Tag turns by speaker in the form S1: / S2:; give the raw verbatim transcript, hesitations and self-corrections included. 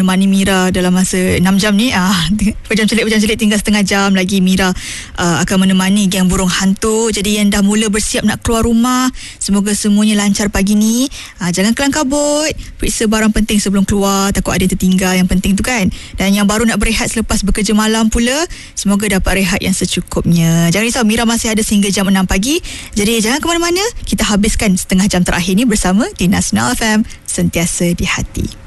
S1: menemani Mira dalam masa enam jam ni. Ah, Pejam Celik Pejam Celik tinggal setengah jam lagi. Mira uh, akan menemani geng burung hantu. Jadi yang dah mula bersiap nak keluar rumah, semoga semuanya lancar pagi ni. uh, Jangan kelang kabut, periksa barang penting sebelum keluar, takut ada yang tertinggal yang penting tu kan. Dan yang baru nak berehat selepas bekerja malam pula, semoga dapat rehat yang secukupnya. Jangan risau, Mira masih ada sehingga jam enam pagi. Jadi jangan ke mana-mana, kita habiskan setengah jam terakhir ni bersama di Nasional F M, sentiasa di hati.